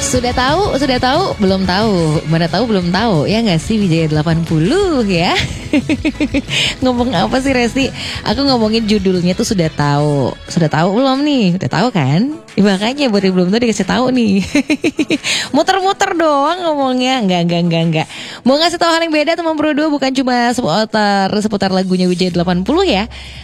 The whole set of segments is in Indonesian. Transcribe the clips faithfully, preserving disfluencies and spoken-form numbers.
Sudah tahu, sudah tahu, belum tahu. Mana tahu, belum tahu. Ya nggak sih Wijaya delapan puluh ya. Ngomong apa sih Resti? Aku ngomongin judulnya tuh sudah tahu. Sudah tahu belum nih? Udah tahu kan? Ya, makanya buat yang belum tahu dikasih tahu nih. Muter-muter doang ngomongnya. Enggak, enggak, enggak, enggak. Mau ngasih tahu hal yang beda teman Pro dua, bukan cuma seputar seputar lagunya Wijaya delapan puluh ya.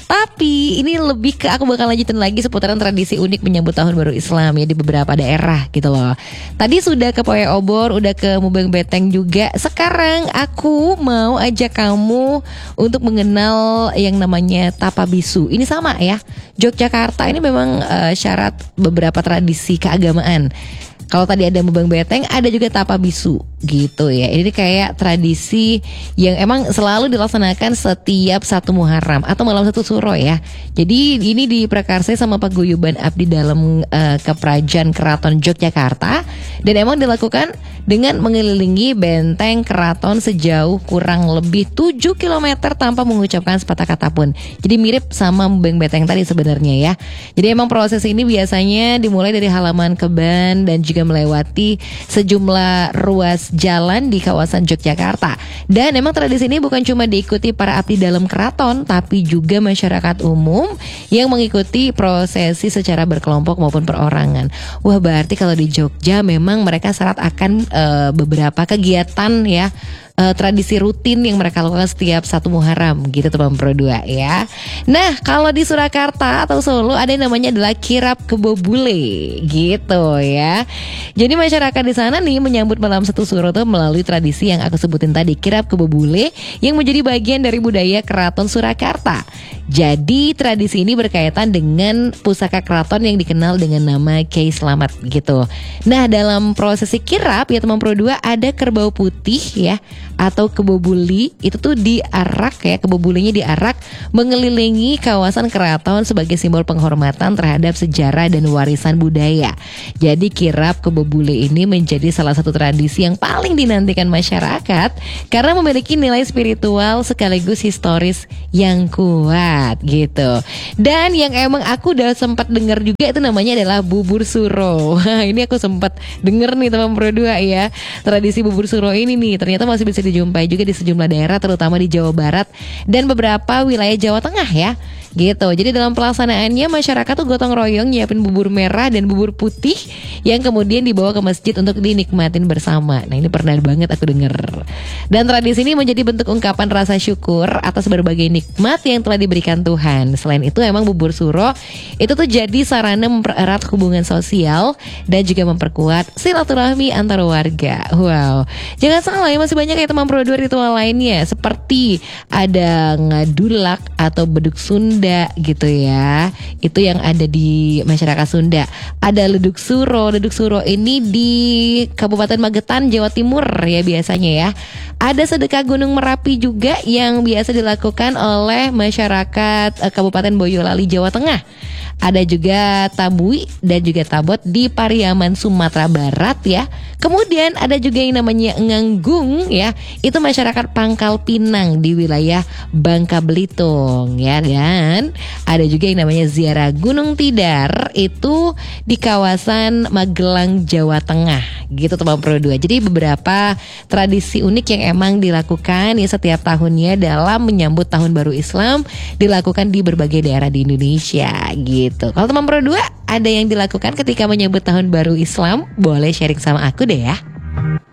Tapi ini lebih ke aku bakal lanjutin lagi seputaran tradisi unik menyambut tahun baru Islam ya di beberapa daerah gitu loh. Tadi sudah ke Pawai Obor, udah ke Mubeng Beteng juga. Sekarang aku mau ajak kamu untuk mengenal yang namanya Tapa Bisu. Ini sama ya, Yogyakarta ini memang uh, syarat beberapa tradisi keagamaan. Kalau tadi ada Mubeng Beteng, ada juga Tapa Bisu gitu ya. Ini kayak tradisi yang emang selalu dilaksanakan setiap satu Muharram atau malam satu Suro ya. Jadi ini diprakarsai sama paguyuban abdi dalam uh, Keprajan Keraton Yogyakarta, dan emang dilakukan dengan mengelilingi benteng keraton sejauh kurang lebih tujuh kilometer tanpa mengucapkan sepatah kata pun. Jadi mirip sama Mubeng Beteng tadi sebenarnya ya. Jadi emang proses ini biasanya dimulai dari halaman kebun dan juga melewati sejumlah ruas jalan di kawasan Yogyakarta. Dan emang tradisi ini bukan cuma diikuti para abdi dalam keraton, tapi juga masyarakat umum yang mengikuti prosesi secara berkelompok maupun perorangan. Wah, berarti kalau di Jogja memang mereka syarat akan uh, beberapa kegiatan ya, Uh, tradisi rutin yang mereka lakukan setiap satu Muharram gitu teman Pro dua ya. Nah, kalau di Surakarta atau Solo ada yang namanya adalah kirap kebo bule gitu ya. Jadi masyarakat di sana nih menyambut malam satu Suro tuh melalui tradisi yang aku sebutin tadi, kirap kebo bule, yang menjadi bagian dari budaya Keraton Surakarta. Jadi tradisi ini berkaitan dengan pusaka keraton yang dikenal dengan nama Kyai Slamet gitu. Nah, dalam prosesi kirap ya teman Pro dua ada kerbau putih ya, atau kebo buli, itu tuh diarak ya, kebo bulinya diarak mengelilingi kawasan keraton sebagai simbol penghormatan terhadap sejarah dan warisan budaya. Jadi kirap kebo buli ini menjadi salah satu tradisi yang paling dinantikan masyarakat karena memiliki nilai spiritual sekaligus historis yang kuat gitu. Dan yang emang aku udah sempat dengar juga itu namanya adalah bubur suro. Ini aku sempat denger nih teman Pro dua ya. Tradisi bubur suro ini nih ternyata masih bisa dijumpai juga di sejumlah daerah, terutama di Jawa Barat dan beberapa wilayah Jawa Tengah ya gitu. Jadi dalam pelaksanaannya masyarakat tuh gotong royong nyiapin bubur merah dan bubur putih yang kemudian dibawa ke masjid untuk dinikmatin bersama. Nah, ini pernah banget aku denger. Dan tradisi ini menjadi bentuk ungkapan rasa syukur atas berbagai nikmat yang telah diberikan Tuhan. Selain itu emang bubur suro itu tuh jadi sarana mempererat hubungan sosial dan juga memperkuat silaturahmi antar warga. Wow, jangan salah ya, masih banyak ya teman Pro dua ritual lainnya seperti ada ngadulak atau beduk Sunda gitu ya. Itu yang ada di masyarakat Sunda. Ada leduk suro. Leduk suro ini di Kabupaten Magetan, Jawa Timur ya biasanya ya. Ada sedekah Gunung Merapi juga yang biasa dilakukan oleh masyarakat eh, Kabupaten Boyolali, Jawa Tengah. Ada juga tabui dan juga tabot di Pariaman, Sumatera Barat ya. Kemudian ada juga yang namanya nganggung ya. Itu masyarakat Pangkal Pinang di wilayah Bangka Belitung ya. Dan ada juga yang namanya ziarah Gunung Tidar, itu di kawasan Magelang, Jawa Tengah gitu teman Pro dua. Jadi beberapa tradisi unik yang emang dilakukan ya setiap tahunnya dalam menyambut tahun baru Islam, dilakukan di berbagai daerah di Indonesia gitu. Kalau teman Pro dua ada yang dilakukan ketika menyambut tahun baru Islam, boleh sharing sama aku deh ya.